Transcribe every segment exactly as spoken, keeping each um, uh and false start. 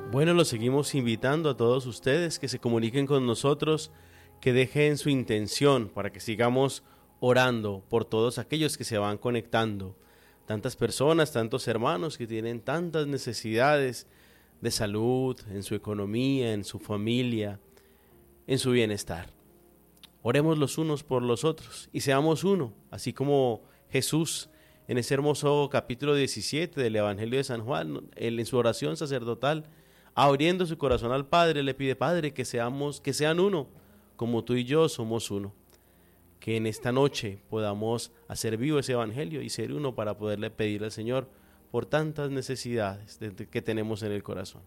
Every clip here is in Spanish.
Bueno, los seguimos invitando a todos ustedes que se comuniquen con nosotros, que dejen su intención para que sigamos orando por todos aquellos que se van conectando. Tantas personas, tantos hermanos que tienen tantas necesidades de salud, en su economía, en su familia, en su bienestar. Oremos los unos por los otros y seamos uno, así como Jesús en ese hermoso capítulo diecisiete del Evangelio de San Juan, él en su oración sacerdotal, abriendo su corazón al Padre, le pide: Padre, que seamos, que sean uno, como tú y yo somos uno. Que en esta noche podamos hacer vivo ese evangelio y ser uno para poderle pedir al Señor por tantas necesidades que tenemos en el corazón.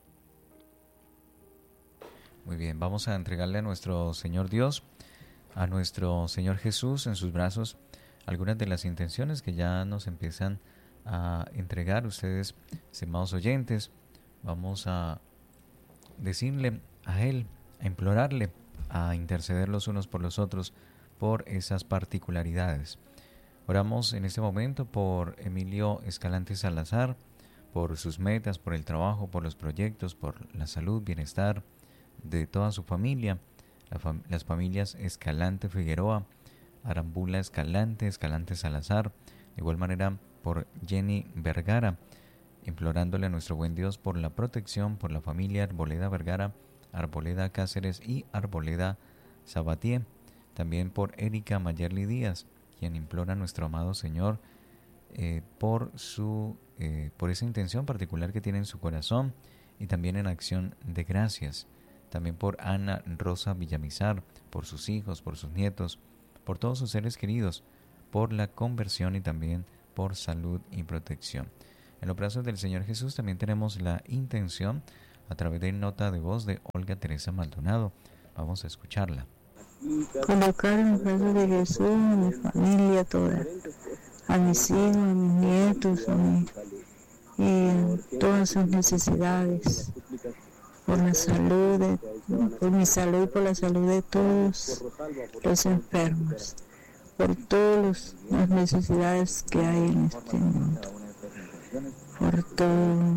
Muy bien, vamos a entregarle a nuestro Señor Dios, a nuestro Señor Jesús en sus brazos, algunas de las intenciones que ya nos empiezan a entregar ustedes, estimados oyentes. Vamos a decirle a Él, a implorarle, a interceder los unos por los otros por esas particularidades. Oramos en este momento por Emilio Escalante Salazar, por sus metas, por el trabajo, por los proyectos, por la salud, bienestar de toda su familia, la fam- las familias Escalante Figueroa, Arambula Escalante, Escalante Salazar, de igual manera por Jenny Vergara, implorándole a nuestro buen Dios por la protección, por la familia Arboleda Vergara, Arboleda Cáceres y Arboleda Sabatier. También por Erika Mayerly Díaz, quien implora a nuestro amado Señor eh, por, su, eh, por esa intención particular que tiene en su corazón y también en acción de gracias. También por Ana Rosa Villamizar, por sus hijos, por sus nietos, por todos sus seres queridos, por la conversión y también por salud y protección. En los brazos del Señor Jesús también tenemos la intención a través de nota de voz de Olga Teresa Maldonado. Vamos a escucharla. Colocar en los brazos de Jesús a mi familia toda, a mis hijos, a mis nietos, a mi, y todas sus necesidades, por la salud, de, por mi salud, por la salud de todos los enfermos, por todas las necesidades que hay en este mundo, por, todo,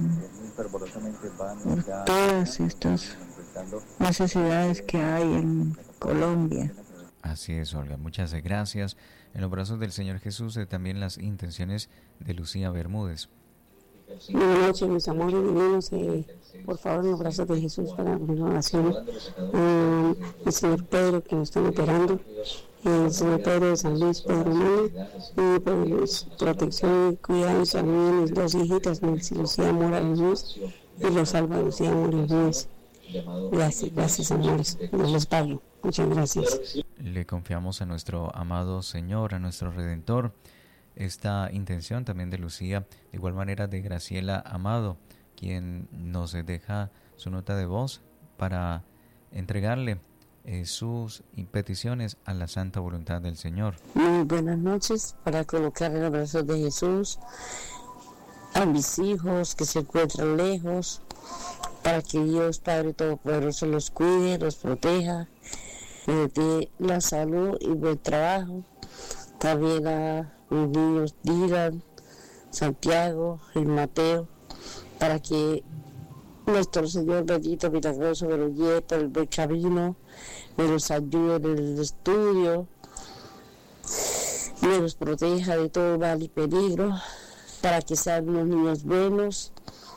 por todas estas necesidades que hay en Colombia. Así es, Olga, muchas gracias. En los brazos del Señor Jesús eh, también las intenciones de Lucía Bermúdez. Buenas noches, mis amores divinos. Eh, por favor, en los brazos de Jesús para mi oración. Eh, el señor Pedro, que nos están operando, el señor Pedro de San Luis, Pedro Mano, y por protección y cuidado y salud de mis dos hijitas, Nancy Lucía Morales Ruiz y Rosalba Lucía Morales Ruiz. Gracias, gracias, amores. Dios les pague. Muchas gracias. Le confiamos a nuestro amado Señor, a nuestro Redentor, esta intención también de Lucía, de igual manera de Graciela Amado, quien nos deja su nota de voz para entregarle eh, sus peticiones a la santa voluntad del Señor. Muy buenas noches, para colocar en los brazos de Jesús a mis hijos que se encuentran lejos, para que Dios Padre Todopoderoso los cuide, los proteja, les dé la salud y buen trabajo. También a mis niños Dylan, Santiago y Mateo, para que nuestro Señor bendito, milagroso, me los guíe por el buen camino, me los ayude en el estudio, me los proteja de todo mal y peligro, para que sean unos niños buenos,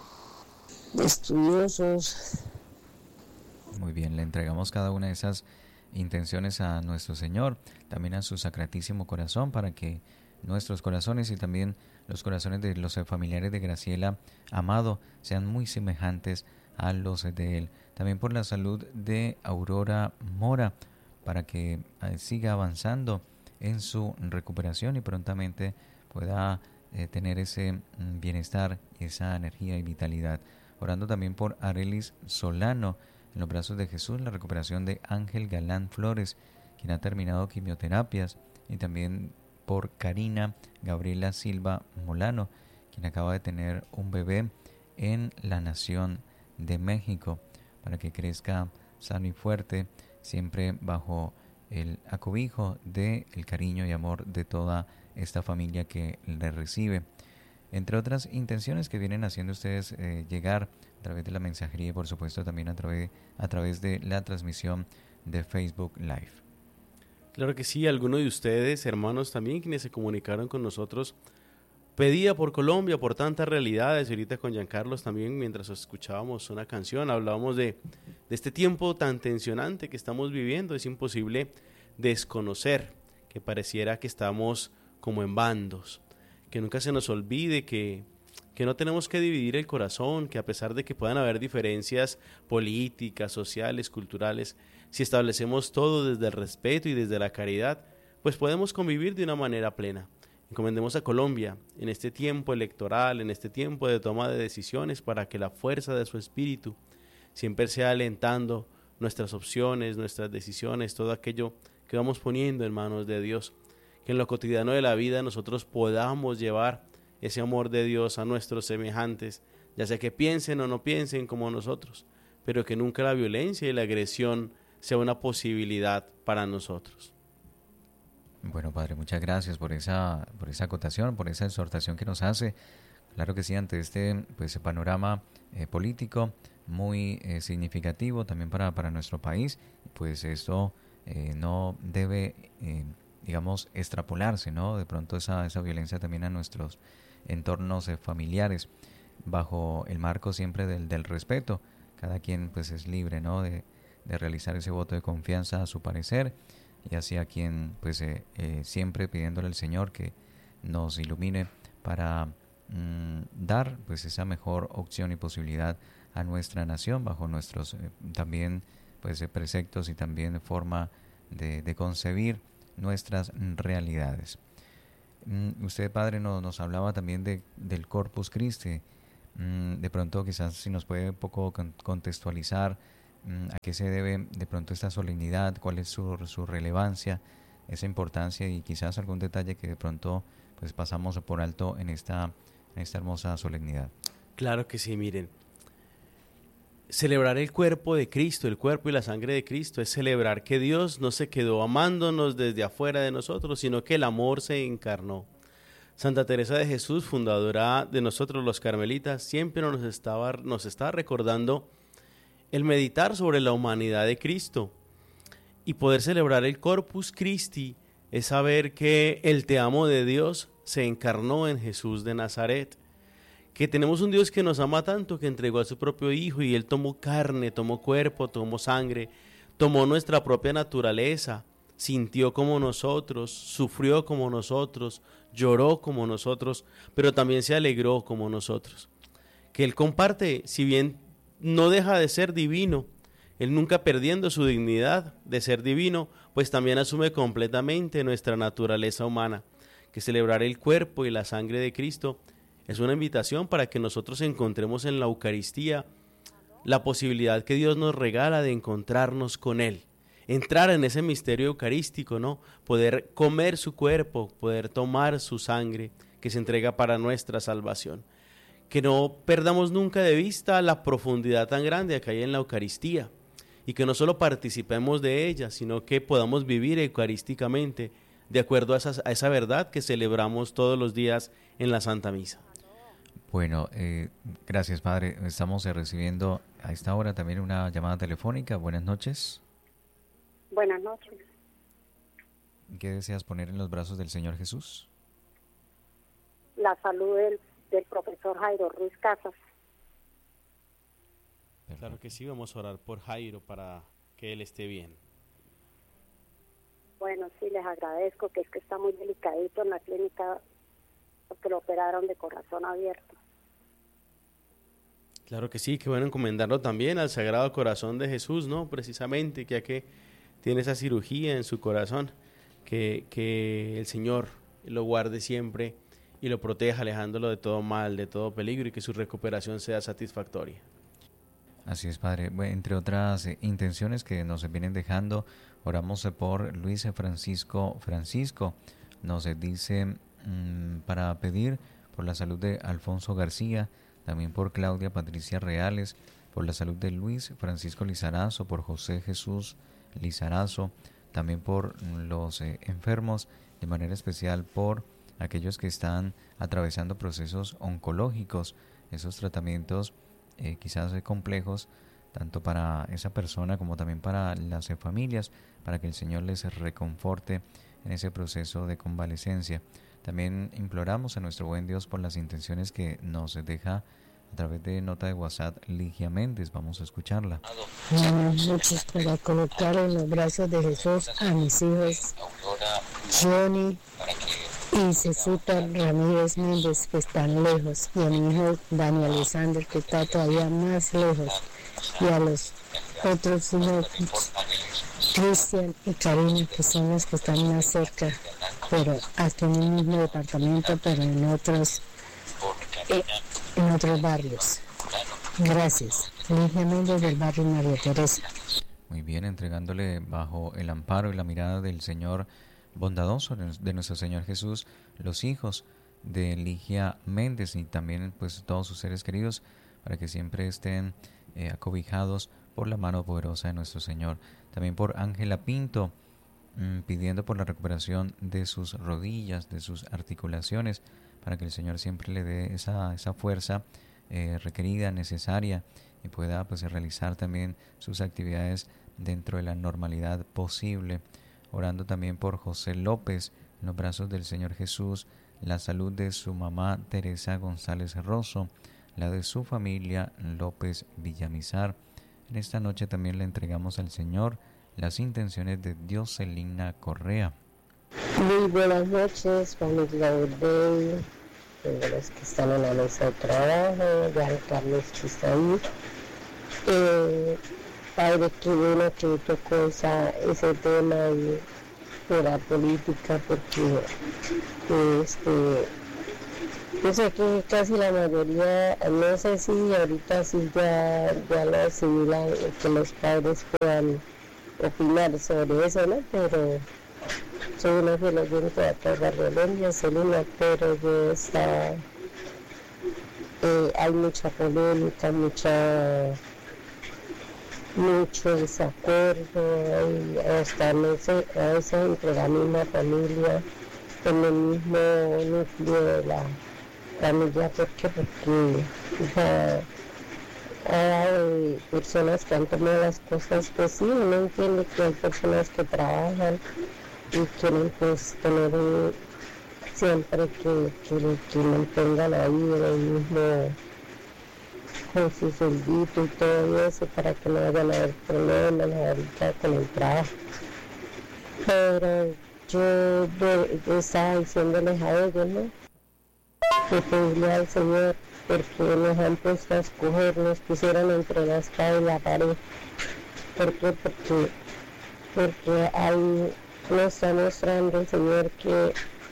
estudiosos. Muy bien, le entregamos cada una de esas intenciones a nuestro Señor, también a su Sacratísimo Corazón, para que nuestros corazones y también los corazones de los familiares de Graciela Amado sean muy semejantes a los de él. También por la salud de Aurora Mora, para que siga avanzando en su recuperación y prontamente pueda eh, tener ese bienestar, esa energía y vitalidad. Orando también por Arelis Solano, en los brazos de Jesús, la recuperación de Ángel Galán Flores, quien ha terminado quimioterapias, y también por Karina Gabriela Silva Molano, quien acaba de tener un bebé en la Nación de México, para que crezca sano y fuerte, siempre bajo el acobijo del cariño y amor de toda esta familia que le recibe. entre otras intenciones que vienen haciendo ustedes eh, llegar a través de la mensajería y por supuesto también a través, a través de la transmisión de Facebook Live. Claro que sí, algunos de ustedes, hermanos también, quienes se comunicaron con nosotros, pedía por Colombia, por tantas realidades. Ahorita con Giancarlos también, mientras escuchábamos una canción, hablábamos de, de este tiempo tan tensionante que estamos viviendo. Es imposible desconocer que pareciera que estamos como en bandos, que nunca se nos olvide que, que no tenemos que dividir el corazón, que a pesar de que puedan haber diferencias políticas, sociales, culturales, si establecemos todo desde el respeto y desde la caridad, pues podemos convivir de una manera plena. Encomendemos a Colombia en este tiempo electoral, en este tiempo de toma de decisiones, para que la fuerza de su espíritu siempre sea alentando nuestras opciones, nuestras decisiones, todo aquello que vamos poniendo en manos de Dios. Que en lo cotidiano de la vida nosotros podamos llevar ese amor de Dios a nuestros semejantes, ya sea que piensen o no piensen como nosotros, pero que nunca la violencia y la agresión sea una posibilidad para nosotros. Bueno, Padre, muchas gracias por esa, por esa acotación, por esa exhortación que nos hace. Claro que sí, ante este pues, panorama eh, político muy eh, significativo también para, para nuestro país, pues esto eh, no debe, eh, digamos, extrapolarse, ¿no? De pronto esa, esa violencia también a nuestros entornos eh, familiares, bajo el marco siempre del, del respeto. Cada quien pues es libre, ¿no? De, de realizar ese voto de confianza a su parecer, y así a quien pues eh, eh, siempre pidiéndole al Señor que nos ilumine para mmm, dar pues esa mejor opción y posibilidad a nuestra nación bajo nuestros eh, también pues eh, preceptos y también forma de, de concebir nuestras realidades. Mm, usted, Padre, no, nos hablaba también de, del Corpus Christi. Mm, de pronto quizás si nos puede un poco con, contextualizar a qué se debe de pronto esta solemnidad, cuál es su, su relevancia, esa importancia, y quizás algún detalle que de pronto pues pasamos por alto en esta, en esta hermosa solemnidad. Claro que sí, miren. Celebrar el cuerpo de Cristo, el cuerpo y la sangre de Cristo, es celebrar que Dios no se quedó amándonos desde afuera de nosotros, sino que el amor se encarnó. Santa Teresa de Jesús, fundadora de nosotros los carmelitas, siempre nos estaba, nos estaba recordando el meditar sobre la humanidad de Cristo. Y poder celebrar el Corpus Christi es saber que el te amo de Dios se encarnó en Jesús de Nazaret, que tenemos un Dios que nos ama tanto que entregó a su propio Hijo, y Él tomó carne, tomó cuerpo, tomó sangre, tomó nuestra propia naturaleza, sintió como nosotros, sufrió como nosotros, lloró como nosotros, pero también se alegró como nosotros. Que Él comparte, si bien no deja de ser divino, Él nunca perdiendo su dignidad de ser divino, pues también asume completamente nuestra naturaleza humana. Que celebrar el cuerpo y la sangre de Cristo es una invitación para que nosotros encontremos en la Eucaristía la posibilidad que Dios nos regala de encontrarnos con Él, entrar en ese misterio eucarístico, ¿no? Poder comer su cuerpo, poder tomar su sangre que se entrega para nuestra salvación. Que no perdamos nunca de vista la profundidad tan grande que hay en la Eucaristía, y que no solo participemos de ella, sino que podamos vivir eucarísticamente de acuerdo a esa, a esa verdad que celebramos todos los días en la Santa Misa. Bueno, eh, gracias, Padre. Estamos eh, recibiendo a esta hora también una llamada telefónica. Buenas noches. Buenas noches. ¿Qué deseas poner en los brazos del Señor Jesús? La salud del, del profesor Jairo Ruiz Casas. Claro que sí, vamos a orar por Jairo para que él esté bien. Bueno, sí, les agradezco, que es que está muy delicadito en la clínica porque lo operaron de corazón abierto. Claro que sí, que bueno encomendarlo también al Sagrado Corazón de Jesús, ¿no? Precisamente, que ya que tiene esa cirugía en su corazón, que, que el Señor lo guarde siempre y lo proteja, alejándolo de todo mal, de todo peligro, y que su recuperación sea satisfactoria. Así es, Padre. Bueno, entre otras eh, intenciones que nos vienen dejando, oramos eh, por Luis Francisco Francisco. Nos eh, dice mmm, para pedir por la salud de Alfonso García, también por Claudia Patricia Reales, por la salud de Luis Francisco Lizarazo, por José Jesús Lizarazo, también por los eh, enfermos, de manera especial por aquellos que están atravesando procesos oncológicos, esos tratamientos eh, quizás complejos, tanto para esa persona como también para las familias, para que el Señor les reconforte en ese proceso de convalecencia. También imploramos a nuestro buen Dios por las intenciones que nos deja a través de nota de WhatsApp Ligia Méndez. Vamos a escucharla. Buenas noches, para colocar en los brazos de Jesús a mis hijos Johnny y Cecita Ramírez Méndez, que están lejos, y a mi hijo Dani Alexander, que está todavía más lejos, y a los otros hijos Cristian y Karina, que son los que están más cerca, pero aquí en el mismo departamento, pero en otros eh, en otros barrios. Gracias. Ligia Méndez, del barrio María Teresa. Muy bien, entregándole bajo el amparo y la mirada del Señor bondadoso, de nuestro Señor Jesús, los hijos de Ligia Méndez y también pues todos sus seres queridos, para que siempre estén eh, acobijados por la mano poderosa de nuestro Señor. También por Ángela Pinto, mmm, pidiendo por la recuperación de sus rodillas, de sus articulaciones, para que el Señor siempre le dé esa, esa fuerza eh, requerida, necesaria, y pueda pues realizar también sus actividades dentro de la normalidad posible. Orando también por José López, en los brazos del Señor Jesús, la salud de su mamá Teresa González Rosso, la de su familia López Villamizar. En esta noche también le entregamos al Señor las intenciones de Dioselina Correa. Muy buenas noches, familia Urdey, de los que están en la mesa de trabajo, Juan Carlos Chisaí. Eh, padre, qué bueno que tocó esa, ese tema de, de la política, porque este, yo sé que casi la mayoría, no sé si ahorita sí ya, ya lo asimilan, que los padres puedan opinar sobre eso, ¿no? Pero soy una fiel oyente de acá de Colombia, Selena, pero yo está, eh, hay mucha polémica, mucha, mucho desacuerdo, y hasta no sé, a veces entre la misma familia, en el mismo núcleo de la familia. ¿Por qué? Porque ya hay personas que han tomado las cosas, pues sí, uno entiende que hay personas que trabajan y quieren pues tener un, siempre que, que, que mantengan ahí en el mismo, con su sueldito y todo eso, para que no vayan a haber problemas ahorita con el trabajo. Pero yo, yo, yo estaba diciéndoles a ellos, ¿no?, que pedirle al Señor, porque nos han puesto a escoger, nos pusieron entre la espada y la pared. ¿Por qué? Porque, porque hay, nos está mostrando el Señor que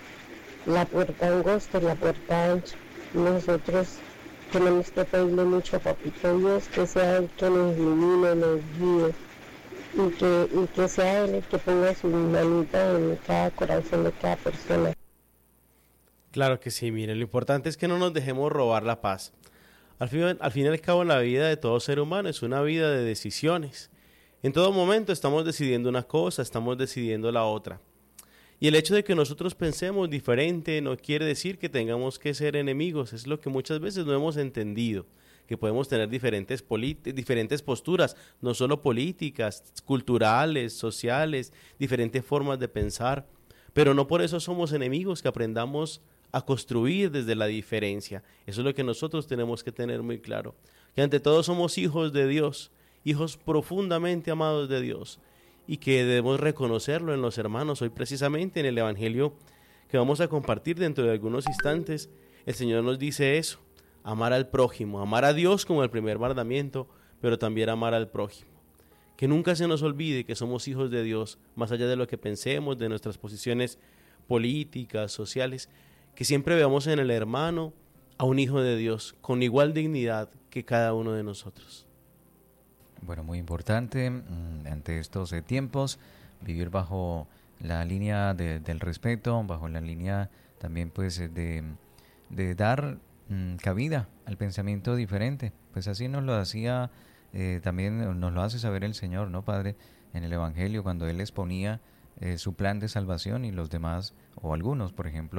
la puerta angosta y la puerta ancha. Nosotros tenemos que pedirle mucho a Papito Dios, que sea el que nos ilumine, nos guíe, y que, y que sea Él el que ponga su manita en cada corazón de cada persona. Claro que sí, miren, lo importante es que no nos dejemos robar la paz. Al fin, al fin y al cabo, la vida de todo ser humano es una vida de decisiones. En todo momento estamos decidiendo una cosa, estamos decidiendo la otra. Y el hecho de que nosotros pensemos diferente no quiere decir que tengamos que ser enemigos. Es lo que muchas veces no hemos entendido, que podemos tener diferentes, diferentes posturas, no solo políticas, culturales, sociales, diferentes formas de pensar, pero no por eso somos enemigos. Que aprendamos a construir desde la diferencia. Eso es lo que nosotros tenemos que tener muy claro, que ante todo somos hijos de Dios, hijos profundamente amados de Dios, y que debemos reconocerlo en los hermanos. Hoy precisamente en el Evangelio que vamos a compartir dentro de algunos instantes, el Señor nos dice eso: amar al prójimo, amar a Dios como el primer mandamiento, pero también amar al prójimo. Que nunca se nos olvide que somos hijos de Dios, más allá de lo que pensemos, de nuestras posiciones políticas, sociales, que siempre veamos en el hermano a un hijo de Dios con igual dignidad que cada uno de nosotros. Bueno, muy importante mmm, ante estos eh, tiempos, vivir bajo la línea de, del respeto, bajo la línea también pues de, de dar mmm, cabida al pensamiento diferente. Pues así nos lo hacía, eh, también nos lo hace saber el Señor, ¿no, Padre? En el Evangelio, cuando Él exponía eh, su plan de salvación, y los demás, o algunos, por ejemplo,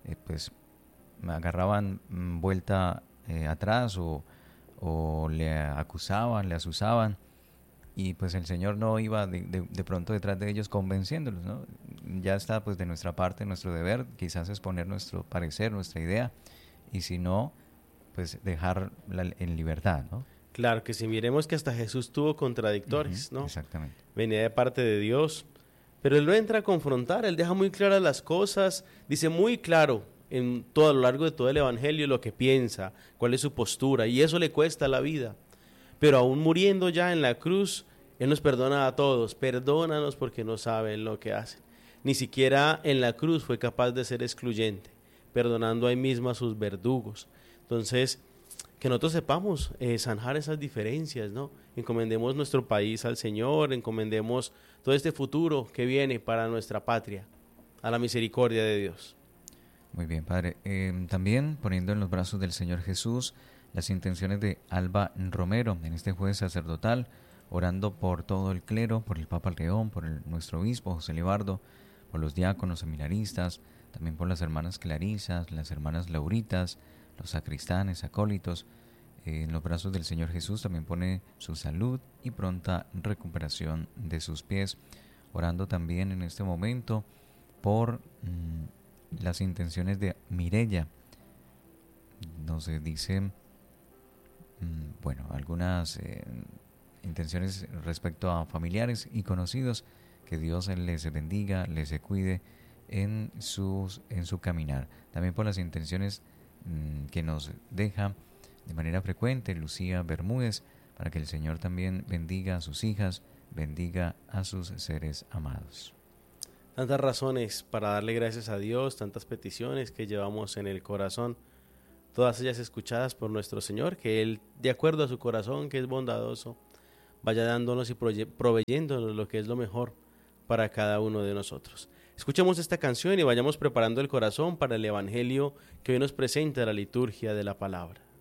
eh, pues agarraban vuelta eh, atrás o, o le acusaban, le asusaban, y pues el Señor no iba de, de, de pronto detrás de ellos convenciéndolos, ¿no? Ya está pues de nuestra parte, nuestro deber quizás exponer nuestro parecer, nuestra idea, y si no, pues dejarla en libertad, ¿no? Claro que sí, miremos que hasta Jesús tuvo contradictores, Uh-huh, ¿no? Exactamente. Venía de parte de Dios, pero Él no entra a confrontar, Él deja muy claras las cosas, dice muy claro en todo, a lo largo de todo el Evangelio lo que piensa, cuál es su postura, y eso le cuesta la vida. Pero aún muriendo ya en la cruz, Él nos perdona a todos, perdónanos porque no saben lo que hacen. Ni siquiera en la cruz fue capaz de ser excluyente, perdonando ahí mismo a sus verdugos. Entonces, que nosotros sepamos eh, zanjar esas diferencias, ¿no? Encomendemos nuestro país al Señor, encomendemos todo este futuro que viene para nuestra patria, a la misericordia de Dios. Muy bien, Padre. Eh, también poniendo en los brazos del Señor Jesús las intenciones de Alba Romero en este jueves sacerdotal, orando por todo el clero, por el Papa León, por el, nuestro obispo José Libardo, por los diáconos seminaristas, también por las hermanas Clarisas, las hermanas Lauritas, los sacristanes, acólitos. Eh, en los brazos del Señor Jesús también pone su salud y pronta recuperación de sus pies, orando también en este momento por mmm, las intenciones de Mireya. Nos dice, mmm, bueno, algunas eh, intenciones respecto a familiares y conocidos, que Dios les bendiga, les cuide en, sus, en su caminar. También por las intenciones mmm, que nos deja de manera frecuente Lucía Bermúdez, para que el Señor también bendiga a sus hijas, bendiga a sus seres amados. Tantas razones para darle gracias a Dios, tantas peticiones que llevamos en el corazón, todas ellas escuchadas por nuestro Señor, que Él, de acuerdo a su corazón, que es bondadoso, vaya dándonos y proveyéndonos lo que es lo mejor para cada uno de nosotros. Escuchemos esta canción y vayamos preparando el corazón para el Evangelio que hoy nos presenta la liturgia de la palabra.